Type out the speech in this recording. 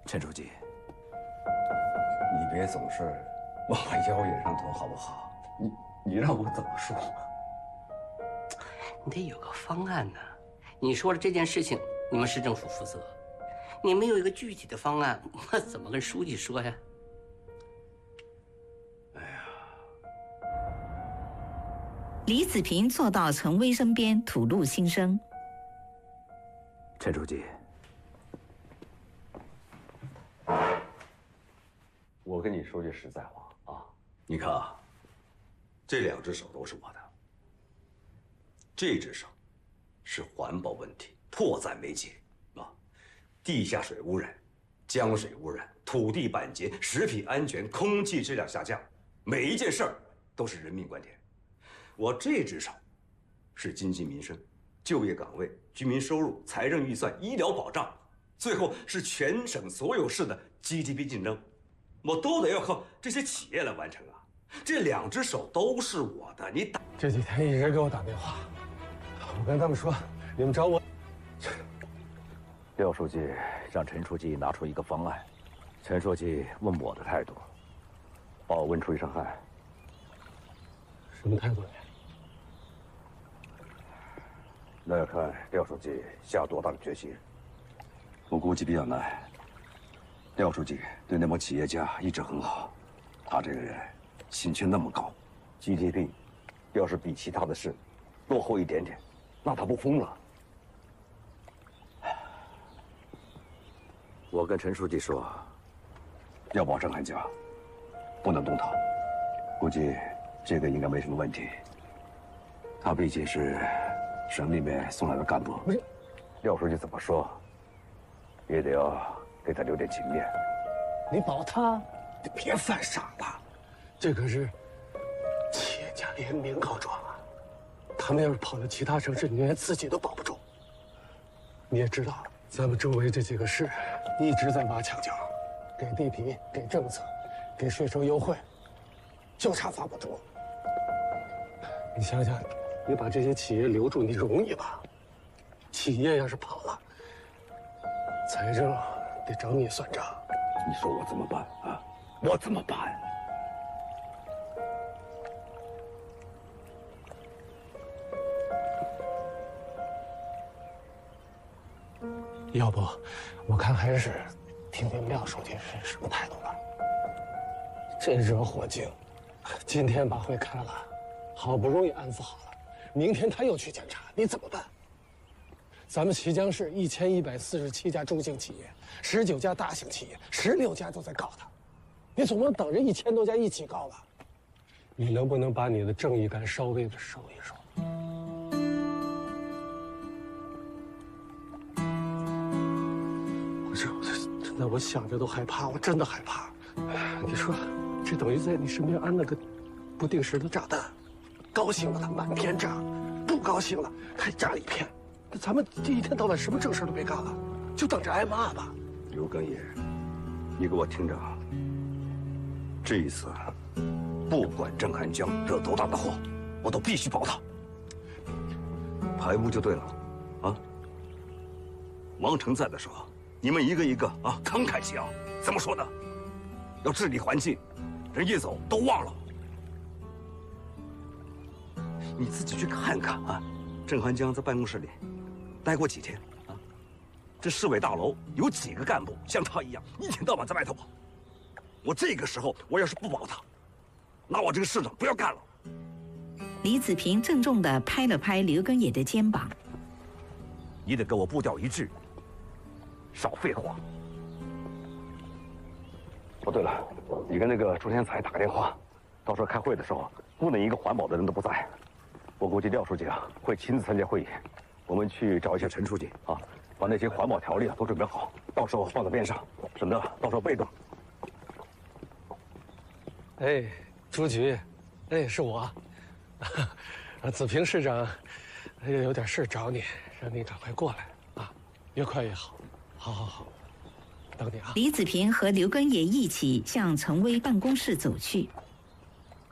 陈书记，你别总是往我腰眼上头，好不好？你让我怎么说？ 你得有个方案呢。你说的这件事情，你们市政府负责，你没有一个具体的方案，我怎么跟书记说呀？ 哎呀， 李子平坐到陈薇身边，吐露心声。 陈书记，我跟你说句实在话啊，你看啊，这2只手都是我的，这只手是环保问题迫在眉睫啊，地下水污染、江水污染、土地板结、食品安全、空气质量下降，每一件事儿都是人命关天。我这只手是经济民生、就业岗位、居民收入、财政预算、医疗保障，最后是全省所有市的 GDP 竞争，我都得要靠这些企业来完成啊！这2只手都是我的，你打这几天一直给我打电话，我跟他们说，你们找我。 廖书记让陈书记拿出一个方案，陈书记问我的态度，把我问出一身汗。 什么态度呀？ 那要看廖书记下多大的决心。我估计比较难。廖书记对那帮企业家一直很好，他这个人心气那么高 ，GDP 要是比其他的市落后一点点，那他不疯了？我跟陈书记说，要保郑汉江，不能动他。估计这个应该没什么问题。他毕竟是省里面送来的干部，廖书记怎么说，也得要给他留点情面。 你保他，你别犯傻了。这可是企业家联名告状啊！他们要是跑到其他城市，你连自己都保不住。你也知道，咱们周围这几个市一直在挖墙脚，给地皮、给政策、给税收优惠，就差发不住。你想想，你把这些企业留住，你容易吧？企业要是跑了，财政得找你算账。 你说我怎么办啊？我怎么办？ 要不，我看还是听听廖书记是什么态度吧。这惹火劲，今天把会开了，好不容易安抚好了，明天他又去检查，你怎么办？咱们綦江市1147家中型企业，19家大型企业，16家都在告他，你总不能等着1000多家一起告吧？你能不能把你的正义感稍微的收一收？真的，我想着都害怕，我真的害怕。你说，这等于在你身边安了个不定时的炸弹，高兴了它满天炸，不高兴了还炸一片。那咱们这一天到晚什么正事都别干了，就等着挨骂吧。 刘根爷，你给我听着啊！这一次，不管郑汉江惹多大的祸，我都必须保他。排污就对了，啊！王成在的时候，你们一个一个啊慷慨激昂，怎么说的？要治理环境，人一走都忘了。你自己去看看啊！郑汉江在办公室里待过几天啊？这市委大楼有几个干部像他一样，一天到晚在外头跑？我这个时候我要是不保他，那我这个市长不要干了。 李子平郑重地拍了拍刘根野的肩膀。 你得跟我步调一致，少废话。哦，对了，你跟那个朱天才打个电话，到时候开会的时候不能一个环保的人都不在。我估计廖书记啊会亲自参加会议，我们去找一下陈书记啊，把那些环保条例啊都准备好，到时候放在边上，省得到时候被动。 哎，朱局，哎，是我，子平市长，有点事找你，让你赶快过来啊，越快越好。好，等你啊。 李子平和刘根野一起向陈薇办公室走去。